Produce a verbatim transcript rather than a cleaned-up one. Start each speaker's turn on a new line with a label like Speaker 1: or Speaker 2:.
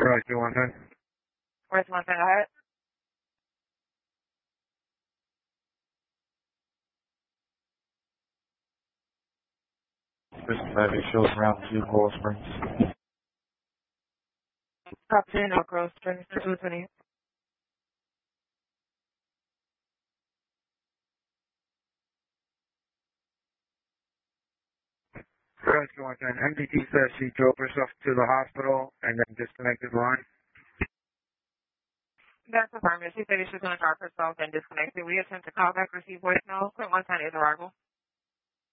Speaker 1: Right, you want that?
Speaker 2: Where's one thing ahead?
Speaker 1: This traffic shows around two Coral Springs.
Speaker 2: Copy in Elk Grove Springs, two twenty.
Speaker 1: Right, you want that? M D T says she drove herself to the hospital and then disconnected the line.
Speaker 2: That's affirmative. She said she was going to drop herself and disconnect it. We attempt to call back, receive voicemail. Quick one time is arrival.